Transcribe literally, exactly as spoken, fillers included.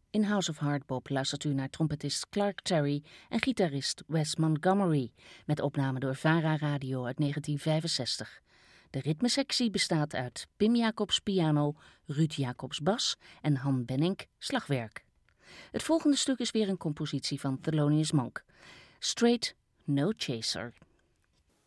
In House of Hardbop luistert u naar trompetist Clark Terry en gitarist Wes Montgomery, met opname door Vara Radio uit negentien vijfenzestig. De ritmesectie bestaat uit Pim Jacobs piano, Ruud Jacobs bas en Han Benink slagwerk. Het volgende stuk is weer een compositie van Thelonious Monk. Straight No Chaser.